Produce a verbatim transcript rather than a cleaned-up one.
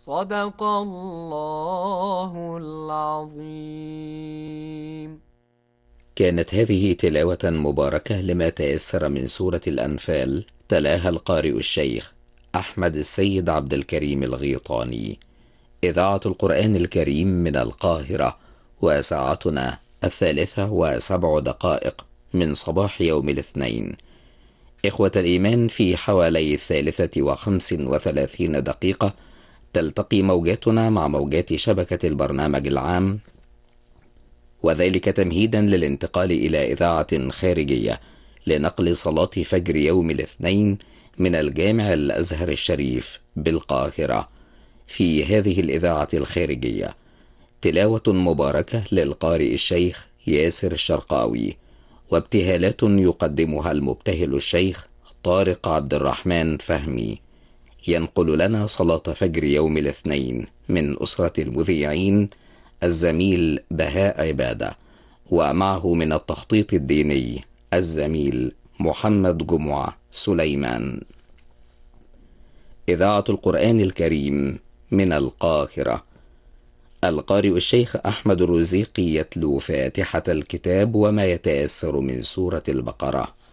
صدق الله العظيم. كانت هذه تلاوة مباركة لما تيسر من سورة الأنفال، تلاها القارئ الشيخ أحمد السيد عبد الكريم الغيطاني. إذاعة القرآن الكريم من القاهرة، وساعتنا الثالثة وسبع دقائق من صباح يوم الاثنين. إخوة الإيمان، في حوالي الثالثة وخمس وثلاثين دقيقة تلتقي موجاتنا مع موجات شبكة البرنامج العام، وذلك تمهيدا للانتقال إلى إذاعة خارجية لنقل صلاة فجر يوم الاثنين من الجامع الأزهر الشريف بالقاهرة. في هذه الإذاعة الخارجية تلاوة مباركة للقارئ الشيخ ياسر الشرقاوي، وابتهالات يقدمها المبتهل الشيخ طارق عبد الرحمن فهمي، ينقل لنا صلاة فجر يوم الاثنين من أسرة المذيعين الزميل بهاء عبادة، ومعه من التخطيط الديني الزميل محمد جمعة سليمان. إذاعة القرآن الكريم من القاهرة. القارئ الشيخ أحمد الرزيقي يتلو فاتحة الكتاب وما يتيسر من سورة البقرة.